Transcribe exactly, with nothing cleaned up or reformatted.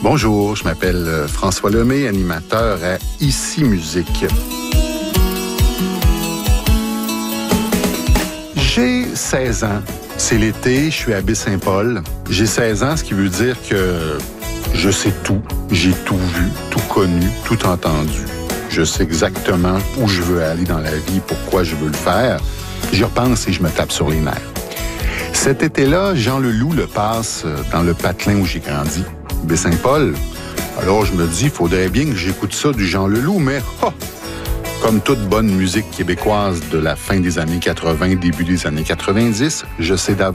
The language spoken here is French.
Bonjour, je m'appelle François Lemay, animateur à Ici Musique. J'ai seize ans. C'est l'été, je suis à Baie-Saint-Paul. J'ai seize ans, ce qui veut dire que je sais tout. J'ai tout vu, tout connu, tout entendu. Je sais exactement où je veux aller dans la vie, pourquoi je veux le faire. J'y repense et je me tape sur les nerfs. Cet été-là, Jean Leloup le passe dans le patelin où j'ai grandi, Baie-Saint-Paul. Alors je me dis, il faudrait bien que j'écoute ça du Jean Leloup, mais oh, comme toute bonne musique québécoise de la fin des années quatre-vingts, début des années quatre-vingt-dix, je sais d'avance